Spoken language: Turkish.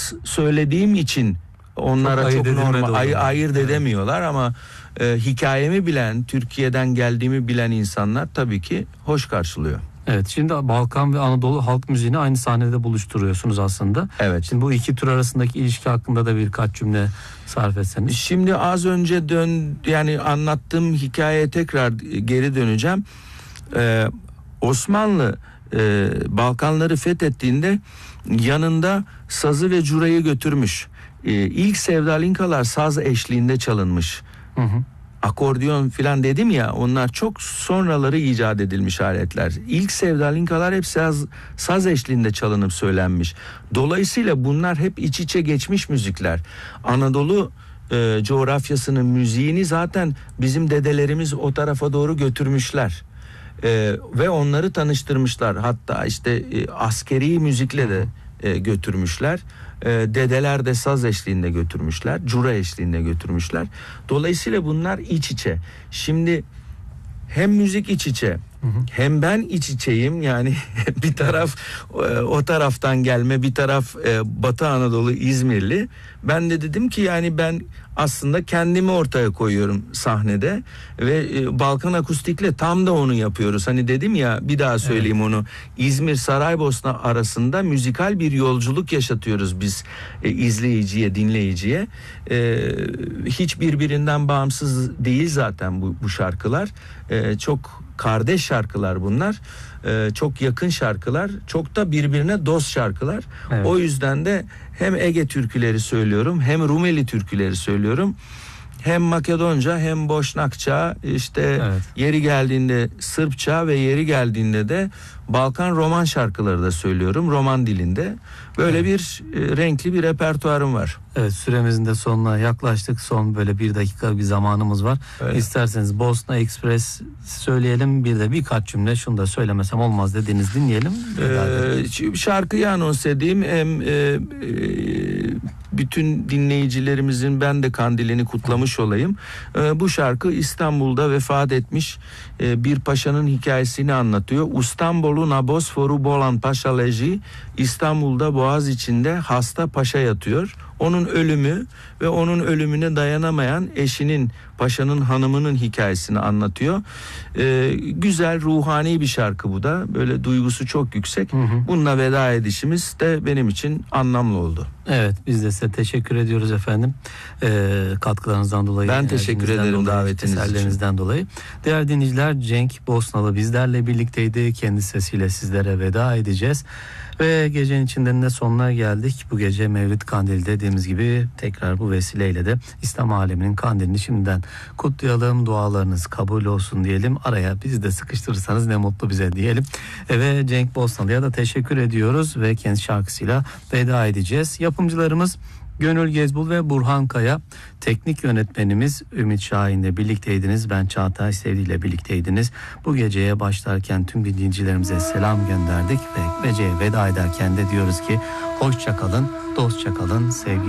söylediğim için onlara çok normal ayırt Evet. edemiyorlar ama hikayemi bilen, Türkiye'den geldiğimi bilen insanlar tabii ki hoş karşılıyor. Evet, şimdi Balkan ve Anadolu halk müziğini aynı sahnede buluşturuyorsunuz aslında. Evet. Şimdi bu iki tür arasındaki ilişki hakkında da birkaç cümle sarf etseniz. Şimdi az önce yani anlattığım hikayeye tekrar geri döneceğim. Osmanlı Balkanları fethettiğinde yanında sazı ve curayı götürmüş. İlk sevdalinkalar saz eşliğinde çalınmış. Hı hı. Akordeon filan dedim ya, onlar çok sonraları icat edilmiş aletler. İlk sevdalinkalar hep saz eşliğinde çalınıp söylenmiş. Dolayısıyla bunlar hep iç içe geçmiş müzikler. Anadolu coğrafyasının müziğini zaten bizim dedelerimiz o tarafa doğru götürmüşler. Ve onları tanıştırmışlar. Hatta işte askeri müzikle de götürmüşler. Dedeler de saz eşliğinde götürmüşler. Cura eşliğinde götürmüşler. Dolayısıyla bunlar iç içe. Şimdi hem müzik iç içe, hem ben iç içeyim. Yani bir taraf o taraftan gelme, bir taraf Batı Anadolu İzmirli. Ben de dedim ki yani ben aslında kendimi ortaya koyuyorum sahnede ve Balkan Akustik'le tam da onu yapıyoruz. Hani dedim ya, bir daha söyleyeyim onu. İzmir Saraybosna arasında müzikal bir yolculuk yaşatıyoruz biz izleyiciye, dinleyiciye. Hiç birbirinden bağımsız değil zaten bu şarkılar. Çok kardeş şarkılar bunlar. Çok yakın şarkılar. Çok da birbirine dost şarkılar. Evet. O yüzden de hem Ege türküleri söylüyorum, hem Rumeli türküleri söylüyorum. Hem Makedonca, hem Boşnakça, işte yeri geldiğinde Sırpça ve yeri geldiğinde de Balkan roman şarkıları da söylüyorum, roman dilinde. Böyle bir renkli bir repertuarım var. Evet, süremizin de sonuna yaklaştık. Son böyle 1 dakika bir zamanımız var. Evet. İsterseniz Bosna Express söyleyelim, bir de birkaç cümle şunu da söylemesem olmaz dediğiniz dinleyelim. Şarkıyı anons edeyim. Hem bütün dinleyicilerimizin ben de kandilini kutlamış olayım. Bu şarkı İstanbul'da vefat etmiş bir paşanın hikayesini anlatıyor. İstanbul'un Abosforu Bolan Paşa leji, İstanbul'da Boğaz içinde hasta paşa yatıyor. Onun ölümü ve onun ölümüne dayanamayan eşinin, paşanın hanımının hikayesini anlatıyor. Güzel, ruhani bir şarkı bu da. Böyle duygusu çok yüksek. Bununla veda edişimiz de benim için anlamlı oldu. Evet, biz de size teşekkür ediyoruz efendim. Katkılarınızdan dolayı. Ben teşekkür ederim davetiniz için. Dolayı. Değerli dinleyiciler, Cenk Bosnalı bizlerle birlikteydi. Kendi sesiyle sizlere veda edeceğiz. Ve gecenin içinden de sonuna geldik. Bu gece Mevlid Kandili dediğimiz gibi tekrar bu vesileyle de İslam aleminin kandilini şimdiden kutlayalım. Dualarınız kabul olsun diyelim. Araya bizi de sıkıştırırsanız ne mutlu bize diyelim. Ve Cenk Bosnalı'ya da teşekkür ediyoruz ve kendi şarkısıyla veda edeceğiz. Yapımcılarımız Gönül Gezbul ve Burhan Kaya, teknik yönetmenimiz Ümit Şahin'le birlikteydiniz. Ben Çağatay Sevdi ile birlikteydiniz. Bu geceye başlarken tüm dinleyicilerimize selam gönderdik ve geceye veda ederken de diyoruz ki hoşça kalın, dostça kalın, sevgi